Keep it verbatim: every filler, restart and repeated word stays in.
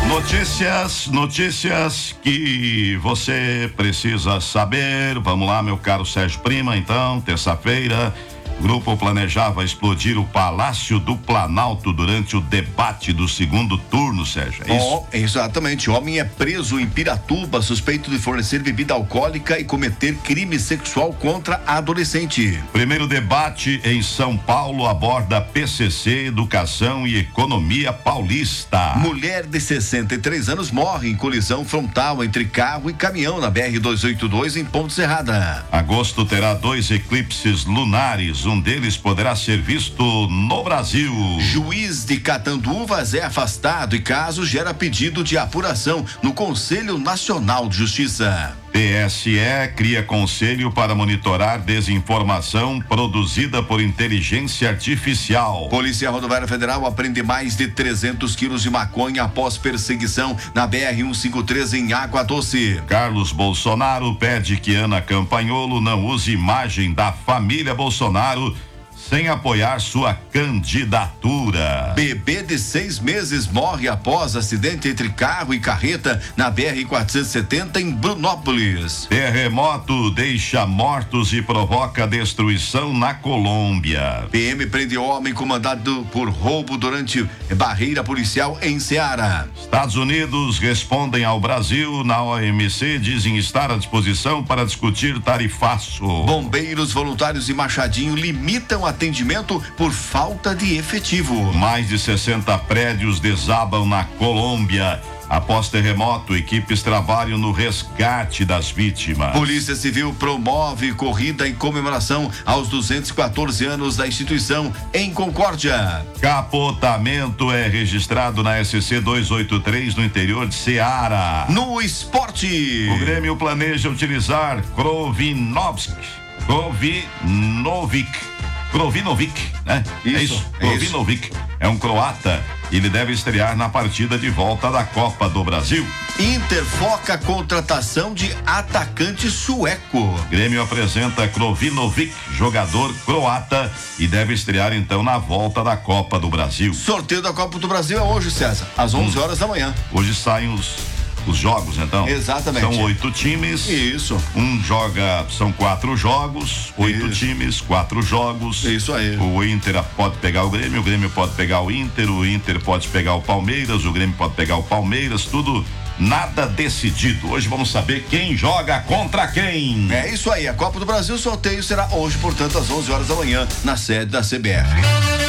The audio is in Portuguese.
Notícias, notícias que você precisa saber. Vamos lá, meu caro Sérgio Prima, então, terça-feira. O grupo planejava explodir o Palácio do Planalto durante o debate do segundo turno, Sérgio. É isso? Oh, exatamente. Homem é preso em Piratuba, suspeito de fornecer bebida alcoólica e cometer crime sexual contra adolescente. Primeiro debate em São Paulo aborda P C C, Educação e Economia Paulista. Mulher de sessenta e três anos morre em colisão frontal entre carro e caminhão na B R duzentos e oitenta e dois em Ponte Serrada. Agosto terá dois eclipses lunares. Um deles poderá ser visto no Brasil. Juiz de Catanduvas é afastado e caso gera pedido de apuração no Conselho Nacional de Justiça. T S E cria conselho para monitorar desinformação produzida por inteligência artificial. Polícia Rodoviária Federal apreende mais de trezentos quilos de maconha após perseguição na B R cento e cinquenta e três em Água Doce. Carlos Bolsonaro pede que Ana Campanholo não use imagem da família Bolsonaro sem apoiar sua candidatura. Bebê de seis meses morre após acidente entre carro e carreta na B R quatrocentos e setenta em Brunópolis. Terremoto deixa mortos e provoca destruição na Colômbia. P M prende homem comandado por roubo durante barreira policial em Ceará. Estados Unidos respondem ao Brasil na O M C, dizem estar à disposição para discutir tarifaço. Bombeiros voluntários de Machadinho limitam a atendimento por falta de efetivo. Mais de sessenta prédios desabam na Colômbia. Após terremoto, equipes trabalham no resgate das vítimas. Polícia Civil promove corrida em comemoração aos duzentos e quatorze anos da instituição em Concórdia. Capotamento é registrado na S C duzentos e oitenta e três no interior de Ceará. No esporte, o Grêmio planeja utilizar Krovinovsk. Krovinovic. Krovinovic, né? Isso, é isso. É Krovinovic isso. É um croata e ele deve estrear na partida de volta da Copa do Brasil. Inter foca a contratação de atacante sueco. Grêmio apresenta Krovinovic, jogador croata, e deve estrear então na volta da Copa do Brasil. Sorteio da Copa do Brasil é hoje, César, às onze horas da manhã. Hoje saem os Os jogos, então? Exatamente. São oito times. Isso. Um joga, são quatro jogos, oito Isso. times, quatro jogos. Isso aí. O Inter pode pegar o Grêmio, o Grêmio pode pegar o Inter, o Inter pode pegar o Palmeiras, o Grêmio pode pegar o Palmeiras, tudo nada decidido. Hoje vamos saber quem joga contra quem. É isso aí, a Copa do Brasil, o sorteio será hoje, portanto, às onze horas da manhã, na sede da C B F.